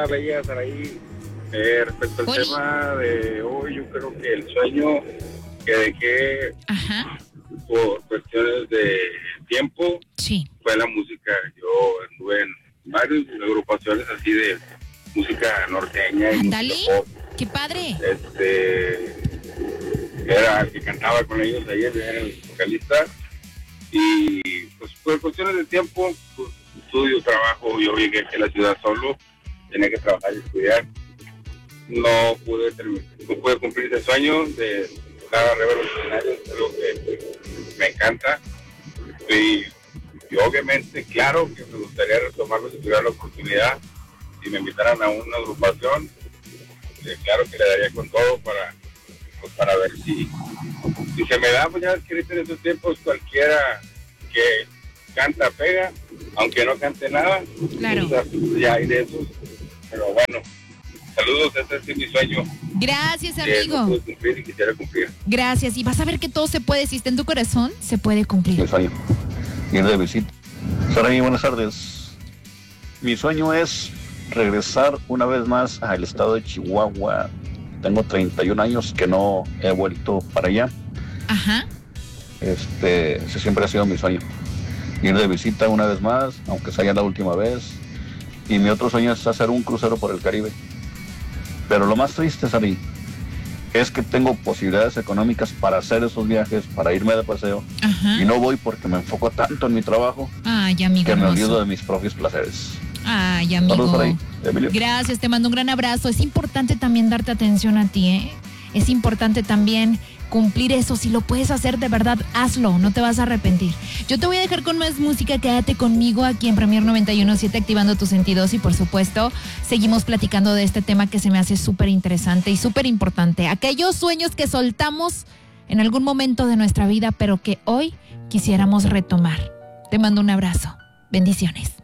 tardes, Saraí. Respecto al tema de hoy, yo creo que el sueño que dejé por cuestiones de tiempo fue la música. Yo estuve en varias agrupaciones así de música norteña y música pop. ¡Qué padre! Era el que cantaba con ellos ayer, era el vocalista. Y pues por cuestiones de tiempo, pues, estudio, trabajo, yo llegué aquí a la ciudad solo, tenía que trabajar y estudiar. No pude cumplir ese sueño de tocar arriba de los escenarios, es algo que me encanta. Y obviamente, claro que me gustaría retomarlo si tuviera la oportunidad. Si me invitaran a una agrupación, claro que le daría con todo para ver si se me da. Pues ya es que en estos tiempos cualquiera que canta pega, aunque no cante nada. Claro. Ya hay de esos, pero bueno. Saludos, ese es mi sueño. Gracias, amigo. No puedo cumplir y quisiera cumplir. Gracias, y vas a ver que todo se puede, si está en tu corazón, se puede cumplir. Mi sueño, ir de visita. Saraí, buenas tardes. Mi sueño es regresar una vez más al estado de Chihuahua. Tengo 31 años que no he vuelto para allá. Ajá. Ese siempre ha sido mi sueño. Ir de visita una vez más, aunque sea la última vez. Y mi otro sueño es hacer un crucero por el Caribe. Pero lo más triste, Sari, es que tengo posibilidades económicas para hacer esos viajes, para irme de paseo. Y no voy porque me enfoco tanto en mi trabajo que me olvido de mis propios placeres. Ay, amigo. Saludos por ahí, Emilio. Gracias, te mando un gran abrazo. Es importante también darte atención a ti, ¿eh? Es importante también cumplir eso. Si lo puedes hacer de verdad, hazlo, no te vas a arrepentir. Yo te voy a dejar con más música, quédate conmigo aquí en Premier 91.7, activando tus sentidos, y por supuesto seguimos platicando de este tema que se me hace súper interesante y súper importante. Aquellos sueños que soltamos en algún momento de nuestra vida, pero que hoy quisiéramos retomar. Te mando un abrazo. Bendiciones.